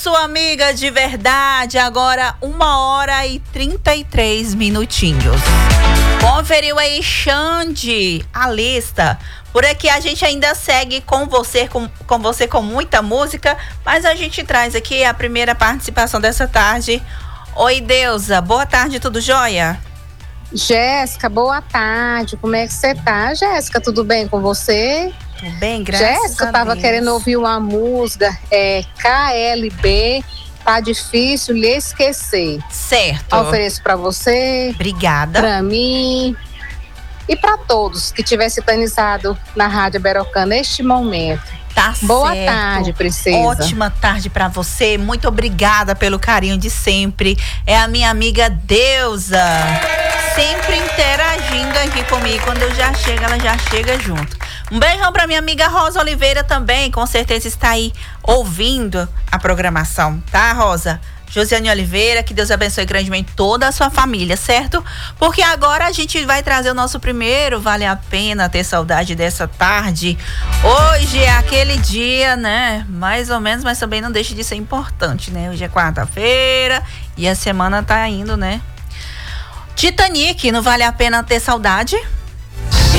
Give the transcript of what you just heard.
Sua amiga de verdade, agora 1h33. Conferiu aí, Xande, a lista. Por aqui a gente ainda segue com você com muita música, mas a gente traz aqui a primeira participação dessa tarde. Oi, Deusa, boa tarde, tudo jóia? Jéssica, boa tarde, como é que você tá? Jéssica, tudo bem com você? Tudo bem, graças a Deus. Jéssica, eu tava querendo ouvir uma música, KLB, Tá Difícil Lhe Esquecer. Certo. Ofereço pra você. Obrigada. Pra mim e pra todos que tiver sintonizado na Rádio Berocã neste momento. Tá Boa certo. tarde, princesa. Ótima tarde pra você. Muito obrigada pelo carinho de sempre. É a minha amiga Deusa, sempre interagindo aqui comigo. Quando eu já chego, ela já chega junto. Um beijão pra minha amiga Rosa Oliveira também. Com certeza está aí ouvindo a programação, tá, Rosa? Josiane Oliveira, que Deus abençoe grandemente toda a sua família, certo? Porque agora a gente vai trazer o nosso primeiro Vale a Pena Ter Saudade dessa tarde. Hoje é aquele dia, né? Mais ou menos, mas também não deixa de ser importante, né? Hoje é quarta-feira e a semana tá indo, né? Titanic, não vale a pena ter saudade?